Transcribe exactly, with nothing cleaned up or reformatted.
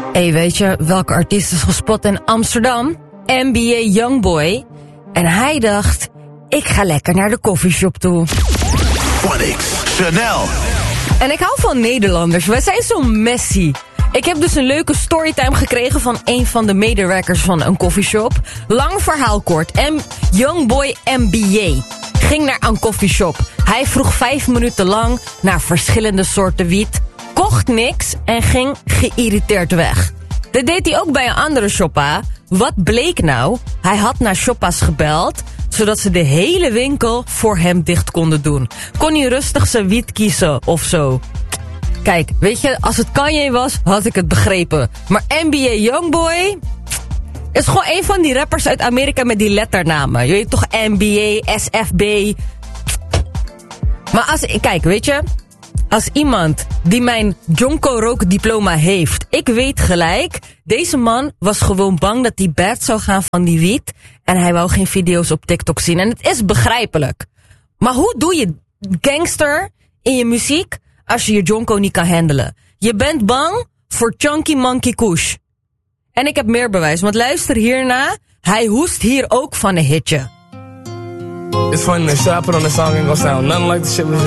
Hey, weet je welke artiest is gespot in Amsterdam? N B A Youngboy. En hij dacht, ik ga lekker naar de coffeeshop toe. Phonics, Chanel. En ik hou van Nederlanders, wij zijn zo messy. Ik heb dus een leuke storytime gekregen van een van de medewerkers van een coffeeshop. Lang verhaal kort, M- Youngboy N B A ging naar een coffeeshop. Hij vroeg vijf minuten lang naar verschillende soorten wiet, kocht niks en ging geïrriteerd weg. Dat deed hij ook bij een andere shoppa. Wat bleek nou? Hij had naar shoppa's gebeld, zodat ze de hele winkel voor hem dicht konden doen. Kon hij rustig zijn wiet kiezen of zo. Kijk, weet je, als het Kanye was, had ik het begrepen. Maar N B A Youngboy is gewoon een van die rappers uit Amerika met die letternamen. Je weet toch, N B A, S F B. Maar als, kijk, weet je, als iemand die mijn Jonko rookdiploma heeft, ik weet gelijk, deze man was gewoon bang dat hij bad zou gaan van die wiet. En hij wou geen video's op TikTok zien. En het is begrijpelijk. Maar hoe doe je gangster in je muziek als je je Jonko niet kan handelen? Je bent bang voor Chunky Monkey Kush. En ik heb meer bewijs, want luister hierna. Hij hoest hier ook van een hitje. It's funny, the shit I put on the song ain't gonna sound nothing like the shit we